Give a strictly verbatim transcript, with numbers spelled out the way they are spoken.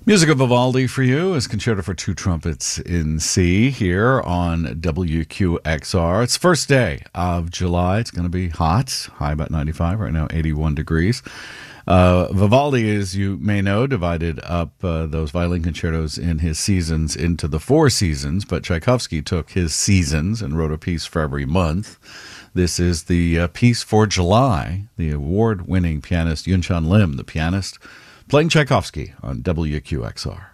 Music of Vivaldi for you is Concerto for Two Trumpets in C here on W Q X R. It's first day of July. It's going to be hot, high about ninety-five, right now eighty-one degrees. Uh, Vivaldi, as you may know, divided up uh, those violin concertos in his seasons into the four seasons, but Tchaikovsky took his seasons and wrote a piece for every month. This is the uh, piece for July. The award-winning pianist Yun Chan Lim, the pianist, playing Tchaikovsky on W Q X R.